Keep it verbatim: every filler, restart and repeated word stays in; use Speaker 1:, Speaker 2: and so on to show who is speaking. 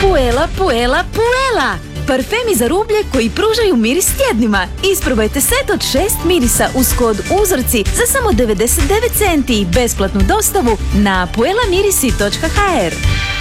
Speaker 1: Puela, Puela, Puela! Parfemi za rublje koji pružaju miris tjednima. Isprobajte set od šest mirisa uz kod uzorci za samo devedeset devet centi i besplatnu dostavu na puela mirisi točka ha er.